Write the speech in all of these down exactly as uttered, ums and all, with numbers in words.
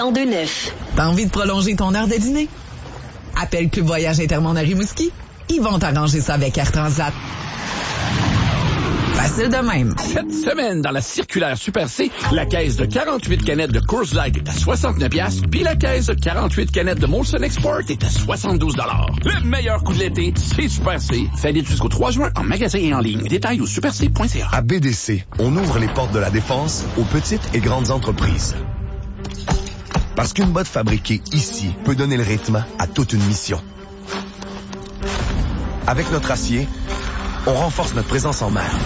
cent deux neuf. T'as envie de prolonger ton heure de dîner? Appelle Club Voyage Intermont à Rimouski. Ils vont t'arranger ça avec Air Transat. Facile de même. Cette semaine, dans la circulaire Super C, la caisse de quarante-huit canettes de Coors Light est à soixante-neuf piastres, puis la caisse de quarante-huit canettes de Molson Export est à soixante-douze dollars. Le meilleur coup de l'été, c'est Super C. Valide jusqu'au trois juin en magasin et en ligne. Détails au super c point c a. À B D C, on ouvre les portes de la défense aux petites et grandes entreprises. Parce qu'une botte fabriquée ici peut donner le rythme à toute une mission. Avec notre acier, on renforce notre présence en mer.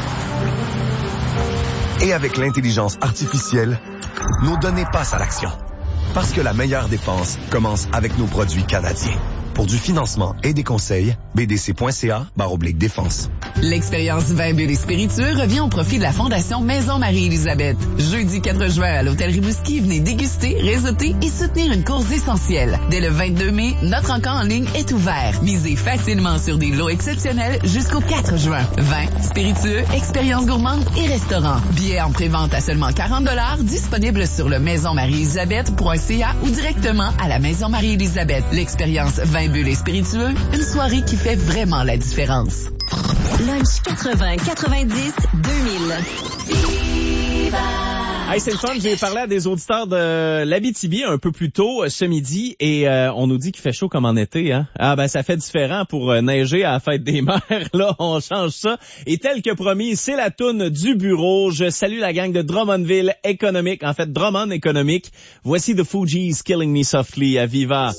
Et avec l'intelligence artificielle, nos données passent à l'action. Parce que la meilleure défense commence avec nos produits canadiens. Pour du financement et des conseils, b d c point c a barre oblique défense. L'expérience vin, bulles et spiritueux revient au profit de la Fondation Maison Marie-Élisabeth. Jeudi quatre juin à l'Hôtel Rimouski, venez déguster, réseauter et soutenir une cause essentielle. Dès le vingt-deux mai, notre encamp en ligne est ouvert. Misez facilement sur des lots exceptionnels jusqu'au quatre juin. Vin, spiritueux, expériences gourmandes et restaurants. Billets en pré-vente à seulement quarante dollars, disponibles sur le maison marie élisabeth point c a ou directement à la Maison Marie-Élisabeth. L'expérience vin, bulles et spiritueux, une soirée qui fait vraiment la différence. Lunch quatre-vingts quatre-vingt-dix deux mille. Hey, c'est le fun, j'ai parlé à des auditeurs de l'Abitibi un peu plus tôt euh, ce midi et euh, on nous dit qu'il fait chaud comme en été. Hein? Ah ben ça fait différent pour euh, neiger à la fête des mères. Là, on change ça. Et tel que promis, c'est la toune du bureau. Je salue la gang de Drummondville Économique, en fait Drummond Économique. Voici The Fugees, Killing Me Softly à Viva.